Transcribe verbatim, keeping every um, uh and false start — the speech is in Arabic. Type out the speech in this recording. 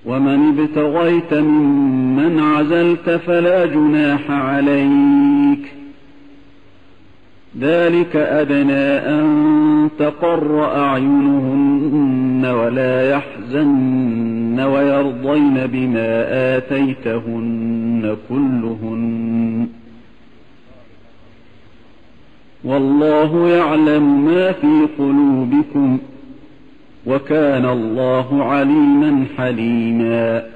ومن ابتغيت ممن عزلت فلا جناح عليك، ذلك أدنى أن تقر أعينهن ولا يحزن ويرضين بما آتيتهن كلهن، والله يعلم ما في قلوبكم، وكان الله عليما حليما.